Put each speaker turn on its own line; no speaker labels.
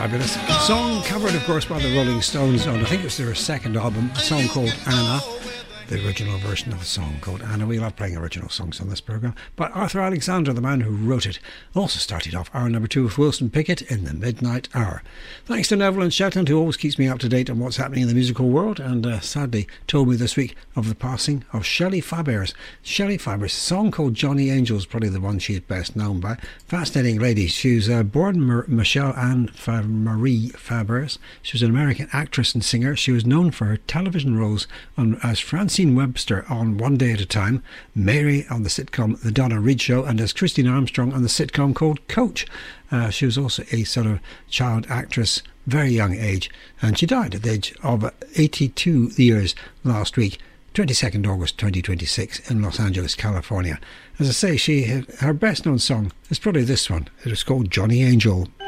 Fabulous. Song covered, of course, by the Rolling Stones on, I think it was their second album, a song called Anna. The original version of the song called Anna. We love playing original songs on this programme. But Arthur Alexander, the man who wrote it, also started off hour number 2 with Wilson Pickett in the Midnight Hour. Thanks to Neville and Shetland, who always keeps me up to date on what's happening in the musical world, and sadly told me this week of the passing of Shelley Fabares. Shelley Fabares, a song called Johnny Angel is probably the one she is best known by. Fascinating lady. She was born Michelle Anne Marie Fabares. She was an American actress and singer. She was known for her television roles as Francine Webster on One Day at a Time, Mary on the sitcom The Donna Reed Show, and as Christine Armstrong on the sitcom called Coach. She was also a sort of child actress, very young age, and she died at the age of 82 years last week, 22nd August 2026 in Los Angeles, California. As I say, her best known song is probably this one. It was called Johnny Angel.